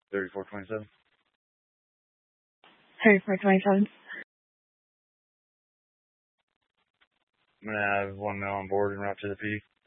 3427. 3427. I'm going to have 1 male on board and route to the P.